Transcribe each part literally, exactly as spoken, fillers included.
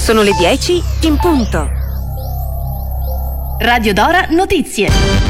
Sono le dieci in punto. Radio Dora Notizie.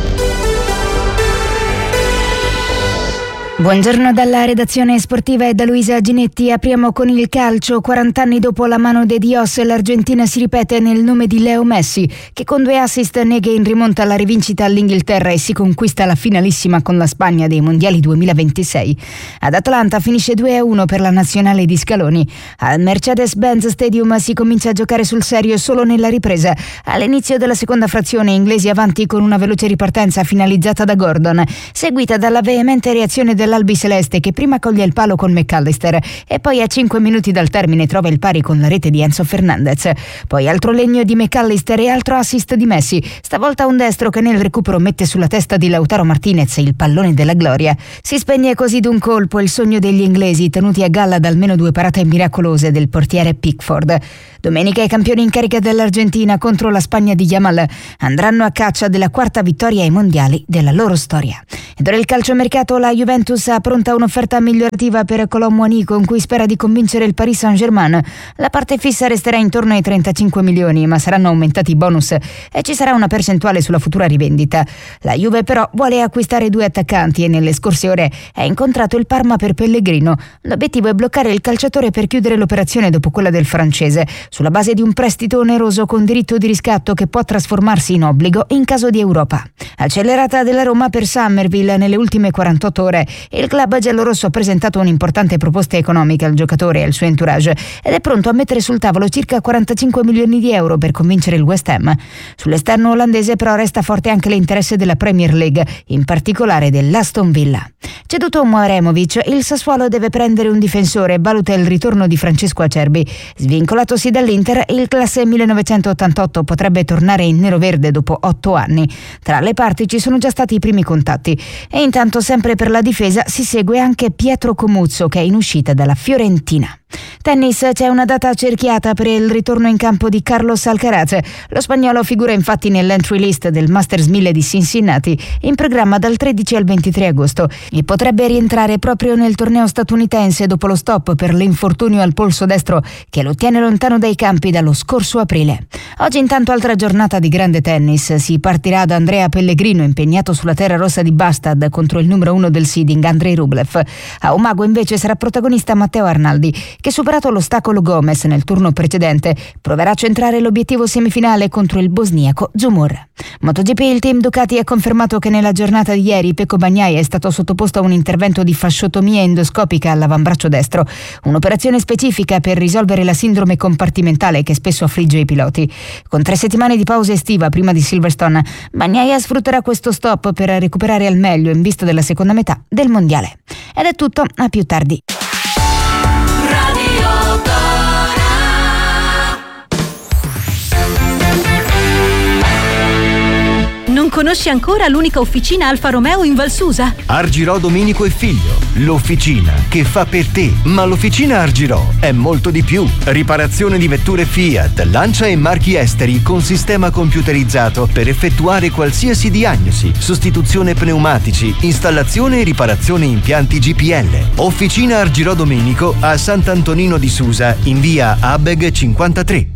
Buongiorno dalla redazione sportiva e da Luisa Ginetti. Apriamo con il calcio. quaranta anni dopo la mano de Dios, l'Argentina si ripete nel nome di Leo Messi, che con due assist nega in rimonta alla rivincita all'Inghilterra e si conquista la finalissima con la Spagna dei mondiali duemilaventisei. Ad Atlanta finisce due a uno per la nazionale di Scaloni. Al Mercedes-Benz Stadium si comincia a giocare sul serio solo nella ripresa. All'inizio della seconda frazione, inglesi avanti con una veloce ripartenza finalizzata da Gordon, seguita dalla veemente reazione del dell'albiceleste, che prima coglie il palo con McAllister e poi a cinque minuti dal termine trova il pari con la rete di Enzo Fernandez. Poi altro legno di McAllister e altro assist di Messi, stavolta un destro che nel recupero mette sulla testa di Lautaro Martinez il pallone della gloria. Si spegne così d'un colpo il sogno degli inglesi, tenuti a galla da almeno due parate miracolose del portiere Pickford. Domenica i campioni in carica dell'Argentina contro la Spagna di Yamal andranno a caccia della quarta vittoria ai mondiali della loro storia. Ed ora il calciomercato. La Juventus ha pronta un'offerta migliorativa per Colomboigny, con cui spera di convincere il Paris Saint-Germain. La parte fissa resterà intorno ai trentacinque milioni, ma saranno aumentati i bonus e ci sarà una percentuale sulla futura rivendita. La Juve però vuole acquistare due attaccanti e nelle scorse ore ha incontrato il Parma per Pellegrino. L'obiettivo è bloccare il calciatore per chiudere l'operazione dopo quella del francese, sulla base di un prestito oneroso con diritto di riscatto che può trasformarsi in obbligo in caso di Europa. Accelerata della Roma per Summerville nelle ultime quarantotto ore. Il club giallorosso ha presentato un'importante proposta economica al giocatore e al suo entourage ed è pronto a mettere sul tavolo circa quarantacinque milioni di euro per convincere il West Ham. Sull'esterno olandese però resta forte anche l'interesse della Premier League, in particolare dell'Aston Villa. Ceduto Mouremovic, il Sassuolo deve prendere un difensore e valuta il ritorno di Francesco Acerbi. Svincolatosi dall'Inter, il classe millenovecentottantotto potrebbe tornare in nero-verde dopo otto anni. Tra le parti ci sono già stati i primi contatti e intanto, sempre per la difesa, si segue anche Pietro Comuzzo, che è in uscita dalla Fiorentina. Tennis. C'è una data cerchiata per il ritorno in campo di Carlos Alcaraz. Lo spagnolo figura infatti nell'entry list del Masters mille di Cincinnati, in programma dal tredici al ventitré agosto, e potrebbe rientrare proprio nel torneo statunitense dopo lo stop per l'infortunio al polso destro che lo tiene lontano dai campi dallo scorso aprile. Oggi intanto altra giornata di grande tennis. Si partirà da Andrea Pellegrino, impegnato sulla terra rossa di Bastad contro il numero uno del seeding Andrei Rublev. A Umago invece sarà protagonista Matteo Arnaldi, che superato l'ostacolo Gomez nel turno precedente proverà a centrare l'obiettivo semifinale contro il bosniaco Zumur. MotoGP. Il team Ducati ha confermato che nella giornata di ieri Pecco Bagnaia è stato sottoposto a un intervento di fasciotomia endoscopica all'avambraccio destro, un'operazione specifica per risolvere la sindrome compartimentale che spesso affligge i piloti. Con tre settimane di pausa estiva prima di Silverstone, Bagnaia sfrutterà questo stop per recuperare al meglio in vista della seconda metà del mondiale. Ed è tutto, a più tardi. Non conosci ancora l'unica officina Alfa Romeo in Val Susa? Argirò Domenico e Figlio, l'officina che fa per te. Ma l'officina Argirò è molto di più. Riparazione di vetture Fiat, Lancia e marchi esteri con sistema computerizzato per effettuare qualsiasi diagnosi, sostituzione pneumatici, installazione e riparazione impianti G P L. Officina Argirò Domenico a Sant'Antonino di Susa, in via Abeg cinquantatré.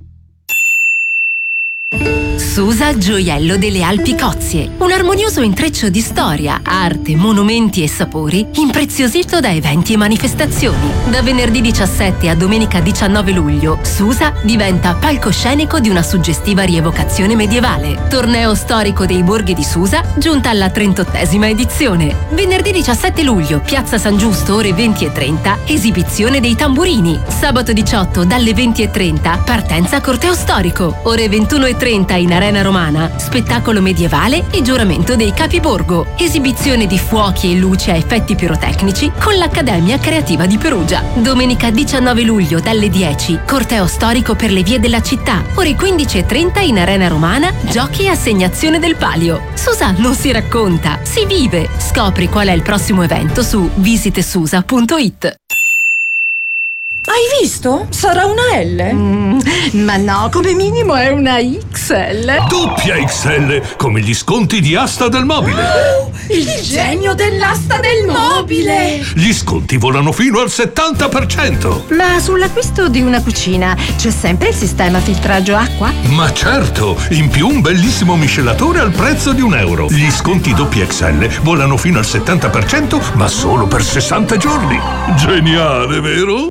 Susa Gioiello delle Alpi Cozie, un armonioso intreccio di storia, arte, monumenti e sapori impreziosito da eventi e manifestazioni. Da venerdì diciassette a domenica diciannove luglio, Susa diventa palcoscenico di una suggestiva rievocazione medievale. Torneo storico dei borghi di Susa, giunta alla trentottesima edizione. Venerdì diciassette luglio, Piazza San Giusto, ore venti e trenta, esibizione dei tamburini. Sabato diciotto, dalle venti e trenta, partenza corteo storico. Ore ventuno e trenta in Arena Romana, spettacolo medievale e giuramento dei capiborgo. Esibizione di fuochi e luci a effetti pirotecnici con l'Accademia Creativa di Perugia. Domenica diciannove luglio dalle dieci, corteo storico per le vie della città. Ore quindici e trenta in Arena Romana, giochi e assegnazione del palio. Susa non si racconta, si vive. Scopri qual è il prossimo evento su visitesusa punto it. Hai visto? Sarà una L? Mm, ma no, come minimo è una X L. Doppia X L, come gli sconti di Asta del Mobile. Oh, il genio dell'asta del mobile! Gli sconti volano fino al settanta per cento. Ma sull'acquisto di una cucina c'è sempre il sistema filtraggio acqua? Ma certo, in più un bellissimo miscelatore al prezzo di un euro. Gli sconti doppia X L volano fino al settanta per cento, ma solo per sessanta giorni. Geniale, vero?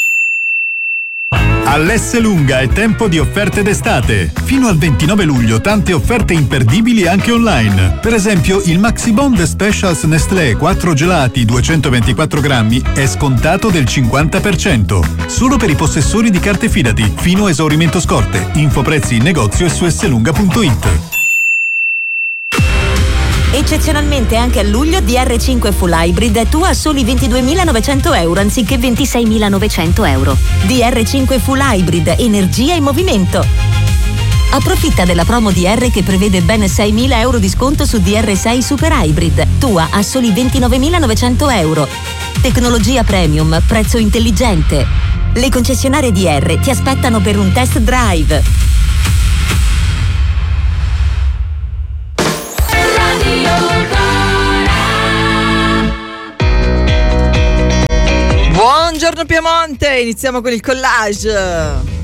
All'Esselunga è tempo di offerte d'estate. Fino al ventinove luglio tante offerte imperdibili anche online. Per esempio il Maxi Bond Specials Nestlé quattro gelati duecentoventiquattro grammi è scontato del cinquanta per cento. Solo per i possessori di carte Fidati, fino a esaurimento scorte. Info prezzi in negozio e su esselunga punto it. Eccezionalmente anche a luglio D R cinque Full Hybrid è tua a soli ventiduemilanovecento euro anziché ventiseimilanovecento euro. D R cinque Full Hybrid, energia in movimento. Approfitta della promo D R che prevede ben seimila euro di sconto su D R sei Super Hybrid, tua a soli ventinovemilanovecento euro. Tecnologia premium, prezzo intelligente. Le concessionarie D R ti aspettano per un test drive. Buongiorno Piemonte, iniziamo con il collage.